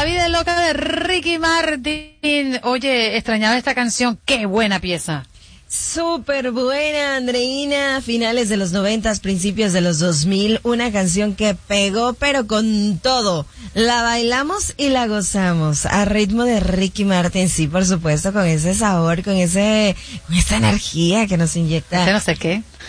vida loca de Ricky Martin. Oye, extrañaba esta canción. Qué buena pieza. Súper buena, Andreina, finales de los 90, principios de los 2000, una canción que pegó pero con todo. La bailamos y la gozamos a ritmo de Ricky Martin, sí, por supuesto, con ese sabor, con esa energía que nos inyecta. No sé qué.